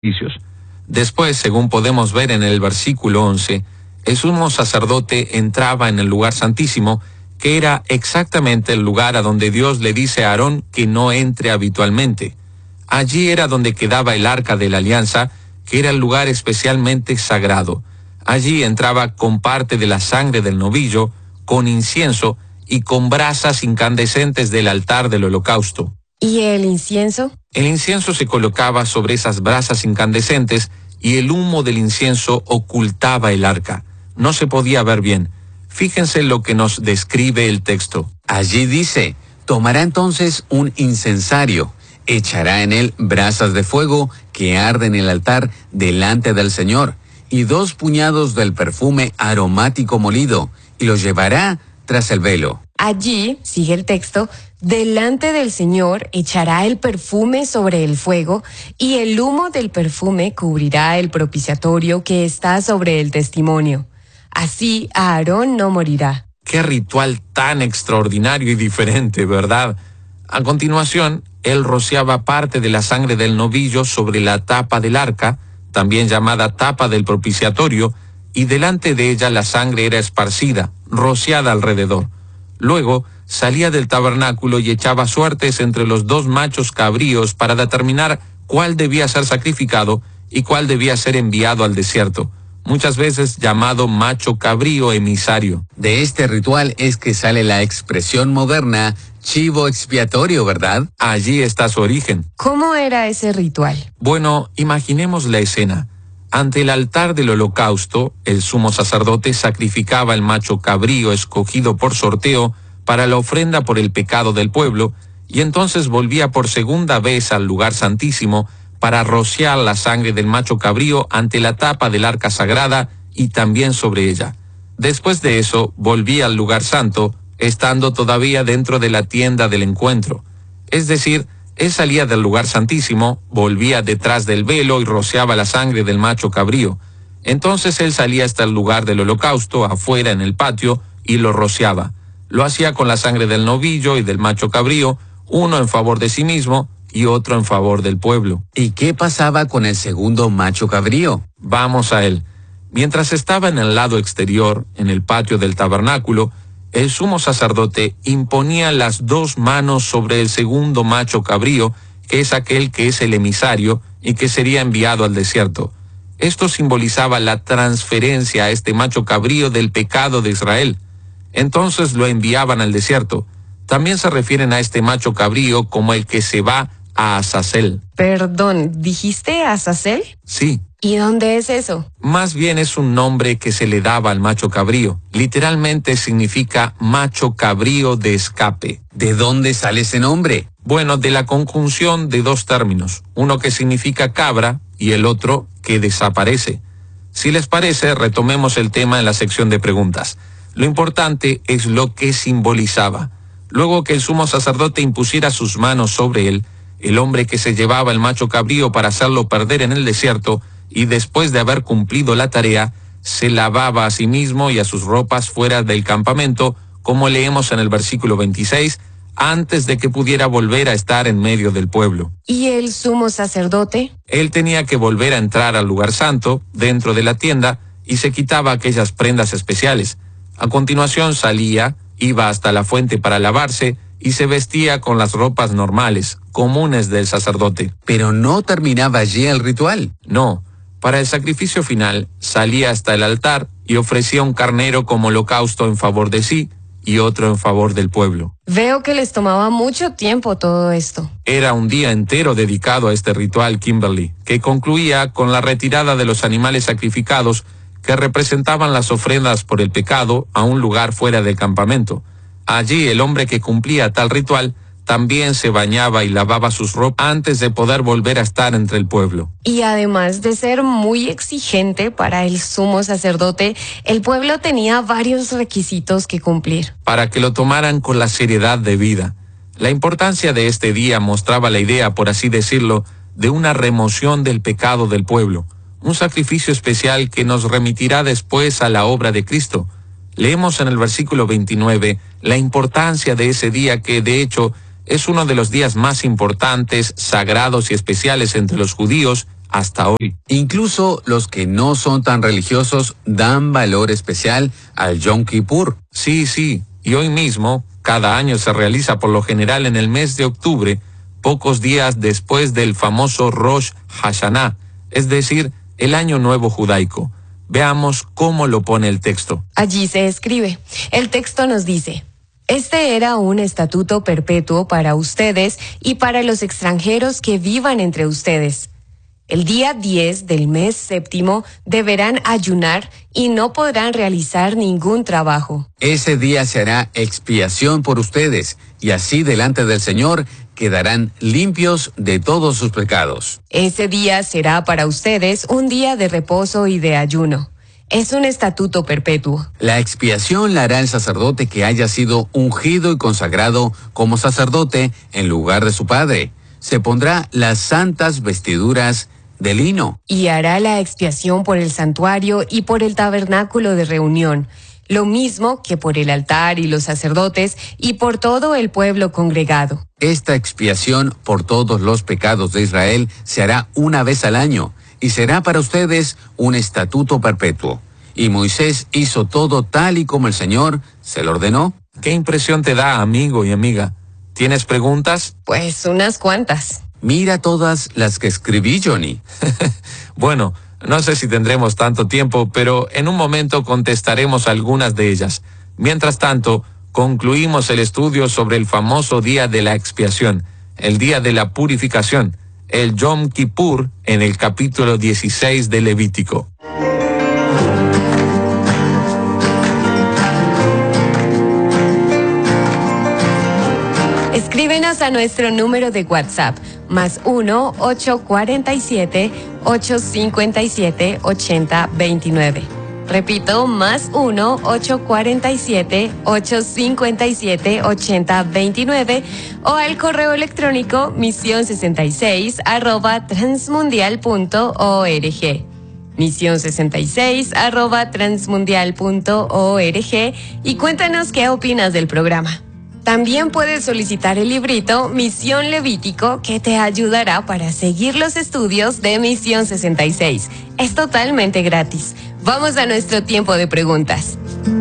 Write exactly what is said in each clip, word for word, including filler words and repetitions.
Después, según podemos ver en el versículo once, el sumo sacerdote entraba en el lugar santísimo, que era exactamente el lugar a donde Dios le dice a Aarón que no entre habitualmente. Allí era donde quedaba el arca de la alianza, que era el lugar especialmente sagrado. Allí entraba con parte de la sangre del novillo, con incienso y con brasas incandescentes del altar del holocausto. ¿Y el incienso? El incienso se colocaba sobre esas brasas incandescentes y el humo del incienso ocultaba el arca. No se podía ver bien. Fíjense lo que nos describe el texto. Allí dice, tomará entonces un incensario, echará en él brasas de fuego que arden en el altar delante del Señor, y dos puñados del perfume aromático molido, y los llevará tras el velo. Allí, sigue el texto, delante del Señor echará el perfume sobre el fuego, y el humo del perfume cubrirá el propiciatorio que está sobre el testimonio. Así Aarón no morirá. Qué ritual tan extraordinario y diferente, ¿verdad? A continuación, él rociaba parte de la sangre del novillo sobre la tapa del arca, también llamada tapa del propiciatorio, y delante de ella la sangre era esparcida, rociada alrededor. Luego salía del tabernáculo y echaba suertes entre los dos machos cabríos para determinar cuál debía ser sacrificado y cuál debía ser enviado al desierto, muchas veces llamado macho cabrío emisario. De este ritual es que sale la expresión moderna chivo expiatorio, ¿verdad? Allí está su origen. ¿Cómo era ese ritual? Bueno, imaginemos la escena. Ante el altar del holocausto, el sumo sacerdote sacrificaba el macho cabrío escogido por sorteo para la ofrenda por el pecado del pueblo, y entonces volvía por segunda vez al lugar santísimo para rociar la sangre del macho cabrío ante la tapa del arca sagrada y también sobre ella. Después de eso, volvía al lugar santo, estando todavía dentro de la tienda del encuentro. Es decir, él salía del lugar santísimo, volvía detrás del velo y rociaba la sangre del macho cabrío. Entonces él salía hasta el lugar del holocausto, afuera en el patio, y lo rociaba. Lo hacía con la sangre del novillo y del macho cabrío, uno en favor de sí mismo y otro en favor del pueblo. ¿Y qué pasaba con el segundo macho cabrío? Vamos a él. Mientras estaba en el lado exterior, en el patio del tabernáculo, el sumo sacerdote imponía las dos manos sobre el segundo macho cabrío, que es aquel que es el emisario y que sería enviado al desierto. Esto simbolizaba la transferencia a este macho cabrío del pecado de Israel. Entonces lo enviaban al desierto. También se refieren a este macho cabrío como el que se va a Azazel. Perdón, ¿dijiste Azazel? Sí. ¿Y dónde es eso? Más bien es un nombre que se le daba al macho cabrío. Literalmente significa macho cabrío de escape. ¿De dónde sale ese nombre? Bueno, de la conjunción de dos términos, uno que significa cabra y el otro que desaparece. Si les parece, retomemos el tema en la sección de preguntas. Lo importante es lo que simbolizaba. Luego que el sumo sacerdote impusiera sus manos sobre él, el hombre que se llevaba el macho cabrío para hacerlo perder en el desierto, y después de haber cumplido la tarea, se lavaba a sí mismo y a sus ropas fuera del campamento, como leemos en el versículo veintiséis, antes de que pudiera volver a estar en medio del pueblo. ¿Y el sumo sacerdote? Él tenía que volver a entrar al lugar santo, dentro de la tienda, y se quitaba aquellas prendas especiales. A continuación salía, iba hasta la fuente para lavarse, y se vestía con las ropas normales, comunes del sacerdote. Pero no terminaba allí el ritual. No. Para el sacrificio final, salía hasta el altar y ofrecía un carnero como holocausto en favor de sí y otro en favor del pueblo. Veo que les tomaba mucho tiempo todo esto. Era un día entero dedicado a este ritual, Kimberly, que concluía con la retirada de los animales sacrificados que representaban las ofrendas por el pecado a un lugar fuera del campamento. Allí el hombre que cumplía tal ritual también se bañaba y lavaba sus ropas antes de poder volver a estar entre el pueblo. Y además de ser muy exigente para el sumo sacerdote, el pueblo tenía varios requisitos que cumplir. Para que lo tomaran con la seriedad debida. La importancia de este día mostraba la idea, por así decirlo, de una remoción del pecado del pueblo, un sacrificio especial que nos remitirá después a la obra de Cristo. Leemos en el versículo veintinueve la importancia de ese día que, de hecho, es uno de los días más importantes, sagrados y especiales entre los judíos hasta hoy. Incluso los que no son tan religiosos dan valor especial al Yom Kippur. Sí, sí, y hoy mismo, cada año se realiza por lo general en el mes de octubre, pocos días después del famoso Rosh Hashanah, es decir, el Año Nuevo Judaico. Veamos cómo lo pone el texto. Allí se escribe. El texto nos dice: este era un estatuto perpetuo para ustedes y para los extranjeros que vivan entre ustedes. El día diez del mes séptimo deberán ayunar y no podrán realizar ningún trabajo. Ese día se hará expiación por ustedes, y así delante del Señor quedarán limpios de todos sus pecados. Ese día será para ustedes un día de reposo y de ayuno. Es un estatuto perpetuo. La expiación la hará el sacerdote que haya sido ungido y consagrado como sacerdote en lugar de su padre. Se pondrá las santas vestiduras de lino. Y hará la expiación por el santuario y por el tabernáculo de reunión, lo mismo que por el altar y los sacerdotes y por todo el pueblo congregado. Esta expiación por todos los pecados de Israel se hará una vez al año, y será para ustedes un estatuto perpetuo. Y Moisés hizo todo tal y como el Señor se lo ordenó. ¿Qué impresión te da, amigo y amiga? ¿Tienes preguntas? Pues unas cuantas. Mira todas las que escribí, Johnny. Bueno, no sé si tendremos tanto tiempo, pero en un momento contestaremos algunas de ellas. Mientras tanto, concluimos el estudio sobre el famoso día de la expiación, el día de la purificación, el Yom Kippur, en el capítulo dieciséis de Levítico. Escríbenos a nuestro número de WhatsApp, más uno ocho cuatro siete, ocho cinco siete, ocho cero dos nueve. Repito, más uno ocho cuatro siete, ocho cinco siete, ocho cero dos nueve o al correo electrónico misión sesenta y seis arroba transmundial punto org. misión sesenta y seis arroba transmundial punto org y cuéntanos qué opinas del programa. También puedes solicitar el librito Misión Levítico, que te ayudará para seguir los estudios de Misión sesenta y seis. Es totalmente gratis. Vamos a nuestro tiempo de preguntas.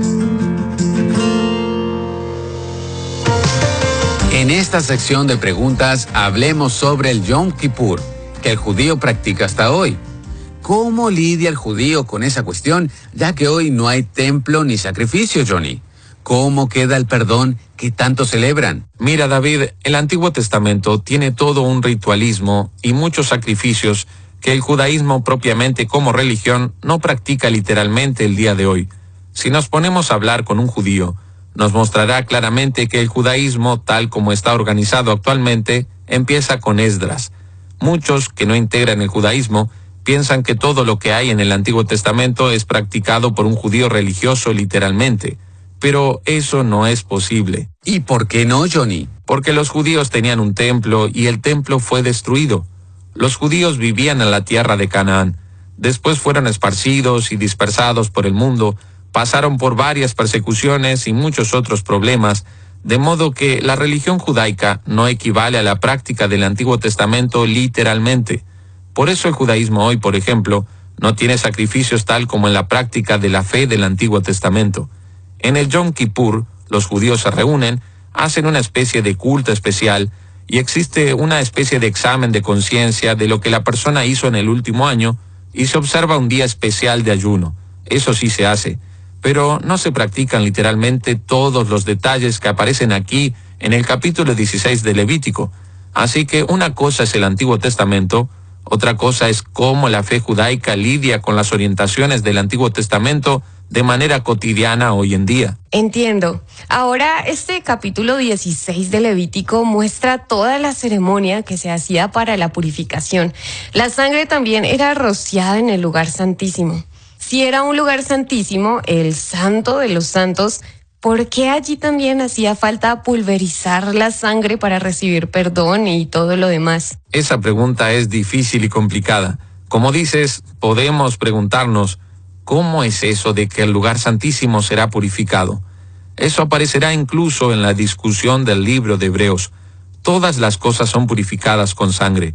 En esta sección de preguntas hablemos sobre el Yom Kippur, que el judío practica hasta hoy. ¿Cómo lidia el judío con esa cuestión, ya que hoy no hay templo ni sacrificio, Johnny? ¿Cómo queda el perdón que tanto celebran? Mira, David, el Antiguo Testamento tiene todo un ritualismo y muchos sacrificios que el judaísmo propiamente como religión no practica literalmente el día de hoy. Si nos ponemos a hablar con un judío, nos mostrará claramente que el judaísmo, tal como está organizado actualmente, empieza con Esdras. Muchos que no integran el judaísmo piensan que todo lo que hay en el Antiguo Testamento es practicado por un judío religioso literalmente. Pero eso no es posible. ¿Y por qué no, Johnny? Porque los judíos tenían un templo y el templo fue destruido. Los judíos vivían en la tierra de Canaán. Después fueron esparcidos y dispersados por el mundo, pasaron por varias persecuciones y muchos otros problemas, de modo que la religión judaica no equivale a la práctica del Antiguo Testamento literalmente. Por eso el judaísmo hoy, por ejemplo, no tiene sacrificios tal como en la práctica de la fe del Antiguo Testamento. En el Yom Kippur, los judíos se reúnen, hacen una especie de culto especial y existe una especie de examen de conciencia de lo que la persona hizo en el último año y se observa un día especial de ayuno. Eso sí se hace, pero no se practican literalmente todos los detalles que aparecen aquí en el capítulo dieciséis de Levítico. Así que una cosa es el Antiguo Testamento, otra cosa es cómo la fe judaica lidia con las orientaciones del Antiguo Testamento de manera cotidiana hoy en día. Entiendo. Ahora, este capítulo dieciséis de Levítico muestra toda la ceremonia que se hacía para la purificación. La sangre también era rociada en el lugar santísimo. Si era un lugar santísimo, el santo de los santos, ¿por qué allí también hacía falta pulverizar la sangre para recibir perdón y todo lo demás? Esa pregunta es difícil y complicada. Como dices, podemos preguntarnos, ¿cómo es eso de que el lugar santísimo será purificado? Eso aparecerá incluso en la discusión del libro de Hebreos. Todas las cosas son purificadas con sangre.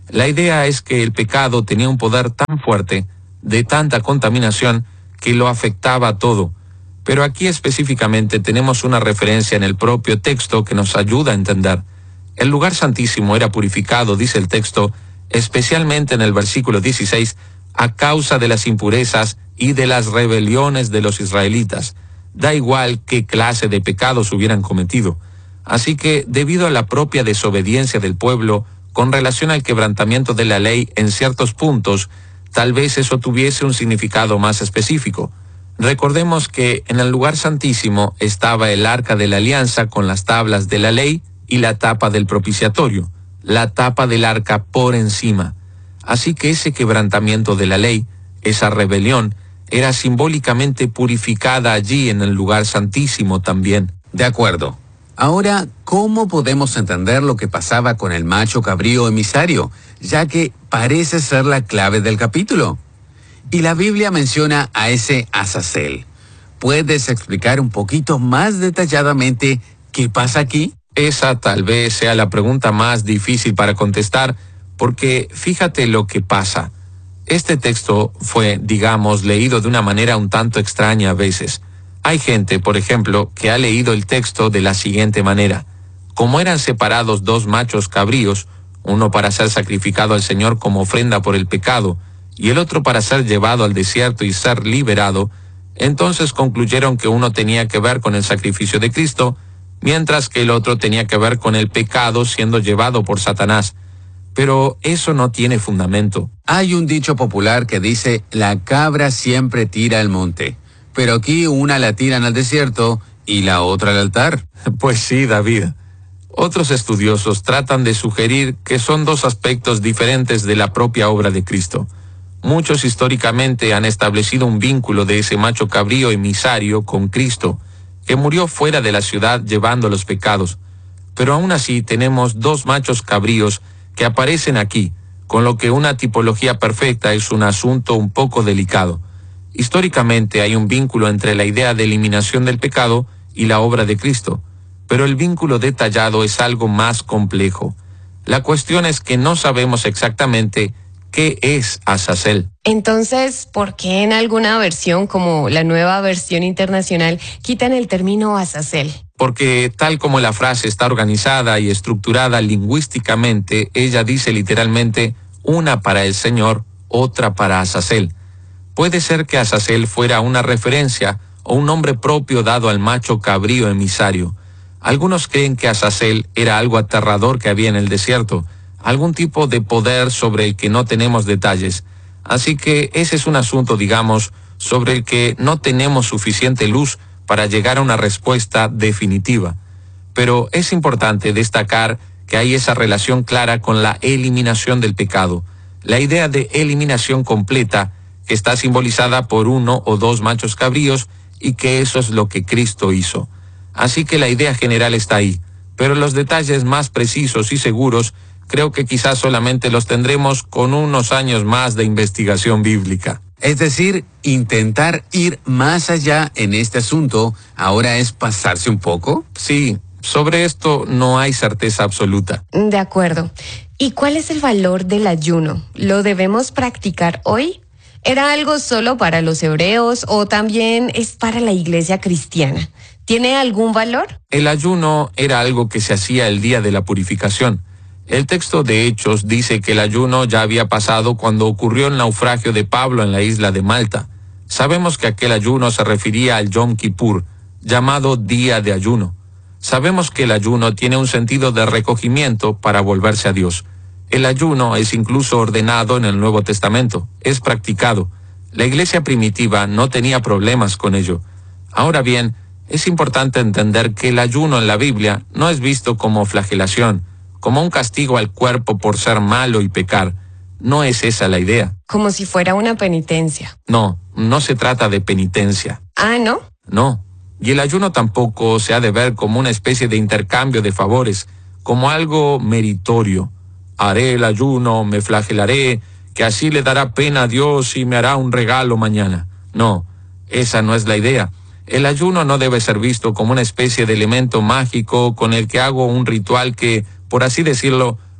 La idea es que el pecado tenía un poder tan fuerte, de tanta contaminación, que lo afectaba a todo. Pero aquí específicamente tenemos una referencia en el propio texto que nos ayuda a entender. El lugar santísimo era purificado, dice el texto, especialmente en el versículo dieciséis, a causa de las impurezas y de las rebeliones de los israelitas. Da igual qué clase de pecados hubieran cometido. Así que, debido a la propia desobediencia del pueblo con relación al quebrantamiento de la ley en ciertos puntos, tal vez eso tuviese un significado más específico. Recordemos que en el lugar santísimo estaba el arca de la alianza con las tablas de la ley y la tapa del propiciatorio, la tapa del arca por encima. Así que ese quebrantamiento de la ley, esa rebelión, era simbólicamente purificada allí en el lugar santísimo también. De acuerdo. Ahora, ¿cómo podemos entender lo que pasaba con el macho cabrío emisario, ya que parece ser la clave del capítulo? Y la Biblia menciona a ese Azazel. ¿Puedes explicar un poquito más detalladamente qué pasa aquí? Esa tal vez sea la pregunta más difícil para contestar, porque fíjate lo que pasa. Este texto fue, digamos, leído de una manera un tanto extraña a veces. Hay gente, por ejemplo, que ha leído el texto de la siguiente manera. Como eran separados dos machos cabríos, uno para ser sacrificado al Señor como ofrenda por el pecado, y el otro para ser llevado al desierto y ser liberado, entonces concluyeron que uno tenía que ver con el sacrificio de Cristo, mientras que el otro tenía que ver con el pecado siendo llevado por Satanás. Pero eso no tiene fundamento. Hay un dicho popular que dice, la cabra siempre tira al monte, pero aquí una la tiran al desierto y la otra al altar. Pues sí, David. Otros estudiosos tratan de sugerir que son dos aspectos diferentes de la propia obra de Cristo. Muchos históricamente han establecido un vínculo de ese macho cabrío emisario con Cristo, que murió fuera de la ciudad llevando los pecados. Pero aún así tenemos dos machos cabríos que aparecen aquí, con lo que una tipología perfecta es un asunto un poco delicado. Históricamente hay un vínculo entre la idea de eliminación del pecado y la obra de Cristo, pero el vínculo detallado es algo más complejo. La cuestión es que no sabemos exactamente qué es Azazel. Entonces, ¿por qué en alguna versión, como la Nueva Versión Internacional, quitan el término Azazel? Porque tal como la frase está organizada y estructurada lingüísticamente, ella dice literalmente una para el Señor, otra para Azazel. Puede ser que Azazel fuera una referencia o un nombre propio dado al macho cabrío emisario. Algunos creen que Azazel era algo aterrador que había en el desierto, algún tipo de poder sobre el que no tenemos detalles. Así que ese es un asunto, digamos, sobre el que no tenemos suficiente luz para llegar a una respuesta definitiva. Pero es importante destacar que hay esa relación clara con la eliminación del pecado, la idea de eliminación completa que está simbolizada por uno o dos machos cabríos y que eso es lo que Cristo hizo. Así que la idea general está ahí, pero los detalles más precisos y seguros creo que quizás solamente los tendremos con unos años más de investigación bíblica. Es decir, intentar ir más allá en este asunto ahora es pasarse un poco. Sí, sobre esto no hay certeza absoluta. De acuerdo. ¿Y cuál es el valor del ayuno? ¿Lo debemos practicar hoy? ¿Era algo solo para los hebreos o también es para la iglesia cristiana? ¿Tiene algún valor? El ayuno era algo que se hacía el día de la purificación. El texto de Hechos dice que el ayuno ya había pasado cuando ocurrió el naufragio de Pablo en la isla de Malta. Sabemos que aquel ayuno se refería al Yom Kippur, llamado día de ayuno. Sabemos que el ayuno tiene un sentido de recogimiento para volverse a Dios. El ayuno es incluso ordenado en el Nuevo Testamento, es practicado. La iglesia primitiva no tenía problemas con ello. Ahora bien, es importante entender que el ayuno en la Biblia no es visto como flagelación, como un castigo al cuerpo por ser malo y pecar. No es esa la idea. Como si fuera una penitencia. No, no se trata de penitencia. Ah, ¿no? No. Y el ayuno tampoco se ha de ver como una especie de intercambio de favores, como algo meritorio. Haré el ayuno, me flagelaré, que así le dará pena a Dios y me hará un regalo mañana. No, esa no es la idea. El ayuno no debe ser visto como una especie de elemento mágico con el que hago un ritual que, por así decirlo,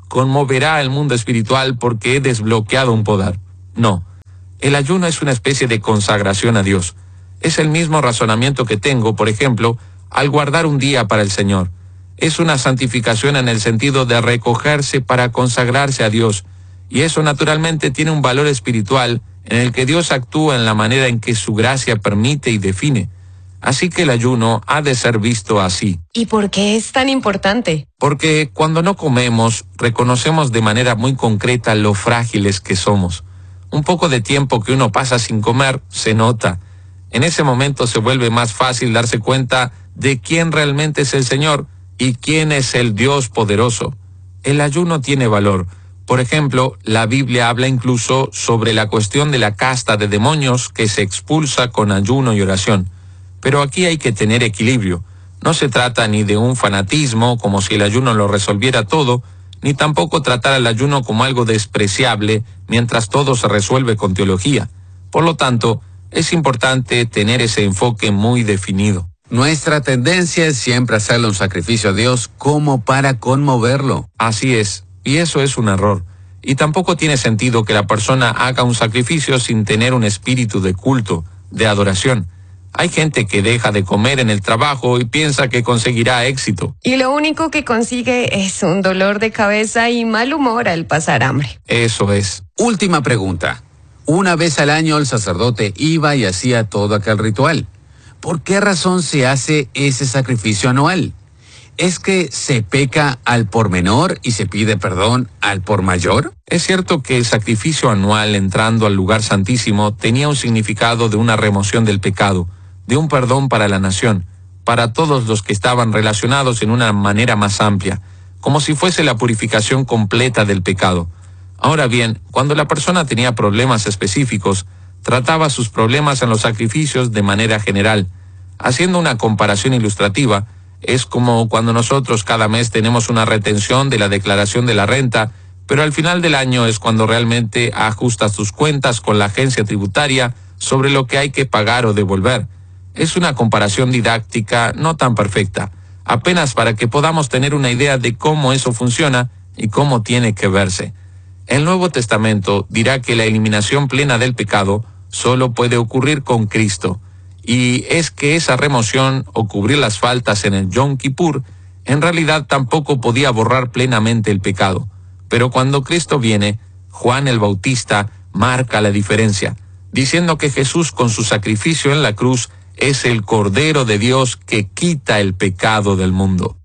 conmoverá el mundo espiritual porque he desbloqueado un poder. No, el ayuno es una especie de consagración a Dios. Es el mismo razonamiento que tengo, por ejemplo, al guardar un día para el Señor. Es una santificación en el sentido de recogerse para consagrarse a Dios, y eso naturalmente tiene un valor espiritual en el que Dios actúa en la manera en que su gracia permite y define. Así que el ayuno ha de ser visto así. ¿Y por qué es tan importante? Porque cuando no comemos, reconocemos de manera muy concreta lo frágiles que somos. Un poco de tiempo que uno pasa sin comer se nota. En ese momento se vuelve más fácil darse cuenta de quién realmente es el Señor y quién es el Dios poderoso. El ayuno tiene valor. Por ejemplo, la Biblia habla incluso sobre la cuestión de la casta de demonios que se expulsa con ayuno y oración. Pero aquí hay que tener equilibrio. No se trata ni de un fanatismo, como si el ayuno lo resolviera todo, ni tampoco tratar al ayuno como algo despreciable, mientras todo se resuelve con teología. Por lo tanto, es importante tener ese enfoque muy definido. Nuestra tendencia es siempre hacerle un sacrificio a Dios como para conmoverlo. Así es, y eso es un error. Y tampoco tiene sentido que la persona haga un sacrificio sin tener un espíritu de culto, de adoración. Hay gente que deja de comer en el trabajo y piensa que conseguirá éxito. Y lo único que consigue es un dolor de cabeza y mal humor al pasar hambre. Eso es. Última pregunta. Una vez al año el sacerdote iba y hacía todo aquel ritual. ¿Por qué razón se hace ese sacrificio anual? ¿Es que se peca al por menor y se pide perdón al por mayor? Es cierto que el sacrificio anual entrando al lugar santísimo tenía un significado de una remoción del pecado, de un perdón para la nación, para todos los que estaban relacionados en una manera más amplia, como si fuese la purificación completa del pecado. Ahora bien, cuando la persona tenía problemas específicos, trataba sus problemas en los sacrificios de manera general. Haciendo una comparación ilustrativa, es como cuando nosotros cada mes tenemos una retención de la declaración de la renta, pero al final del año es cuando realmente ajustas tus cuentas con la agencia tributaria sobre lo que hay que pagar o devolver. Es una comparación didáctica no tan perfecta, apenas para que podamos tener una idea de cómo eso funciona y cómo tiene que verse. El Nuevo Testamento dirá que la eliminación plena del pecado solo puede ocurrir con Cristo, y es que esa remoción o cubrir las faltas en el Yom Kippur en realidad tampoco podía borrar plenamente el pecado. Pero cuando Cristo viene, Juan el Bautista marca la diferencia, diciendo que Jesús con su sacrificio en la cruz es el Cordero de Dios que quita el pecado del mundo.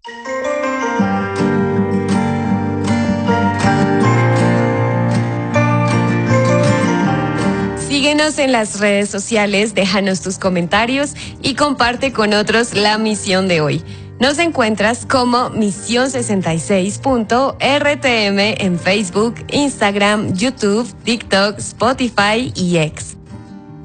Síguenos en las redes sociales, déjanos tus comentarios y comparte con otros la misión de hoy. Nos encuentras como misión sesenta y seis punto R T M en Facebook, Instagram, YouTube, TikTok, Spotify y X.